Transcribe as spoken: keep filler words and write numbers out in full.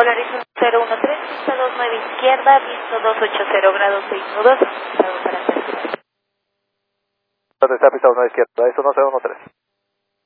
Hola, Horizon cero uno tres, pista dos nueve izquierda, visto doscientos ochenta grados seis nudos, para terminar. ¿Dónde está pista uno izquierda? Eso no cero uno tres.